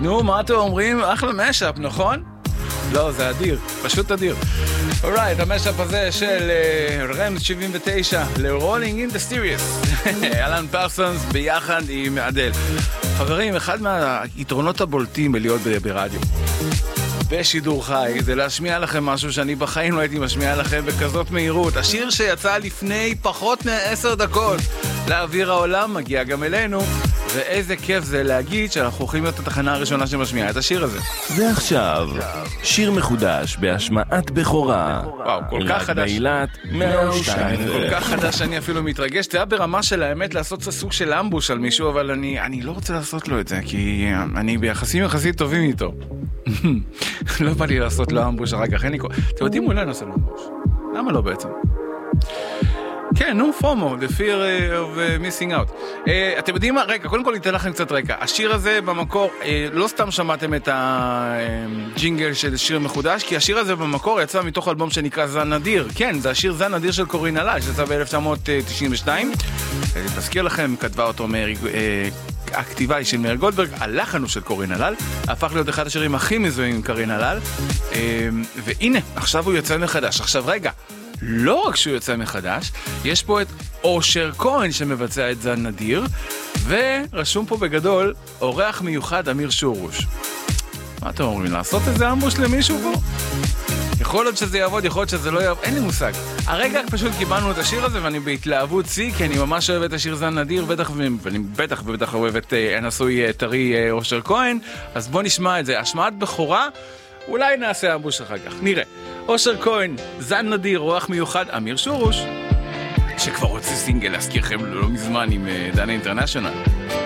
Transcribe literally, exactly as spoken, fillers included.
נו, מה אתם אומרים? אחלה משאפ, נכון? לא, זה אדיר, פשוט אדיר. אורייט, המשאפ הזה של רם שבעים ותשע ל-Rolling in the Serious. אלן פרסונס ביחד עם אדל. חברים, אחד מהיתרונות הבולטים בלהיות ברדיו בשידור חי זה להשמיע לכם משהו שאני בחיים לא הייתי משמיע לכם בכזאת מהירות. השיר שיצא לפני פחות מ-עשר דקות לאוויר העולם מגיע גם אלינו, ואיזה כיף זה להגיד שאנחנו הולכים להיות התחנה הראשונה שמשמיעה את השיר הזה. ועכשיו, שיר מחודש בהשמעת בכורה. וואו, כל כך חדש. באילת מאה ושתיים. כל כך חדש שאני אפילו מתרגש. זה היה ברמה של האמת לעשות סוג של אמבוש על מישהו, אבל אני, אני לא רוצה לעשות לו את זה, כי אני ביחסים יחסית טובים איתו. לא בא לי לעשות לו אמבוש אחר כך. אתם יודעים אולי נעשה לו אמבוש. למה לא בעצם? כן, נו, פומו, the fear of uh, missing out. Uh, אתם יודעים מה? רגע, קודם כל ניתן לכם קצת רקע. השיר הזה במקור, uh, לא סתם שמעתם את הג'ינגל של שיר מחודש, כי השיר הזה במקור יצא מתוך אלבום שנקרא זן נדיר. כן, זה השיר זן נדיר של קורין אלאל, שיצא ב-אלף תשע מאות תשעים ושתיים. תזכיר לכם, כתבה אותו מאיר... Uh, הכתיבה היא של מאיר גולדברג, הלחן הוא של קורין אלאל, הפך להיות אחד השירים הכי מזוהים עם קורין אלאל, uh, והנה, עכשיו הוא יוצא מחדש. עכשיו רגע, לא רק שהוא יוצא מחדש, יש פה את אושר כהן שמבצע את זן נדיר, ורשום פה בגדול, אורח מיוחד אמיר שורוש. מה אתם אומרים, לעשות איזה אמבוש למישהו פה? יכול להיות שזה יעבוד, יכול להיות שזה לא יעבוד, אין לי מושג. הרגע פשוט קיבלנו את השיר הזה ואני בהתלהבות צי, כי אני ממש אוהב את השיר זן נדיר, בטח, ואני בטח ובטח אוהב את הנשוי טרי אושר כהן, אז בוא נשמע את זה. השמעת בכורה, אולי נעשה אמבוש אחר כך, נראה. אושר כהן, זן נדיר, אורח מיוחד, אמיר שורוש, שכבר רוצה סינגל להזכירכם לא מזמן עם דנה אינטרנשיונל.